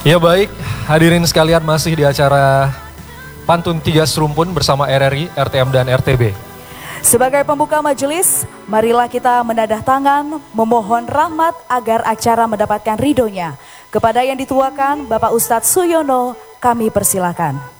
Ya baik, hadirin sekalian masih di acara Pantun Tiga Serumpun bersama RRI, RTM dan RTB. Sebagai pembuka majelis, marilah kita menadah tangan memohon rahmat agar acara mendapatkan ridhonya. Kepada yang dituakan Bapak Ustadz Suyono, kami persilakan.